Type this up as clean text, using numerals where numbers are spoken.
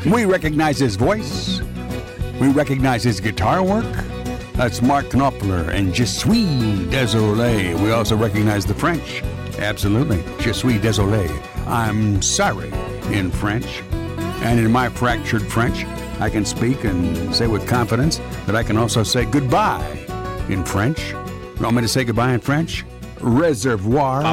We recognize his voice. We recognize his guitar work. That's Mark Knopfler and Je suis désolé. We also recognize the French. Absolutely. Je suis désolé. I'm sorry in French. And in my fractured French, I can speak and say with confidence that I can also say goodbye in French. You want me to say goodbye in French? Reservoir.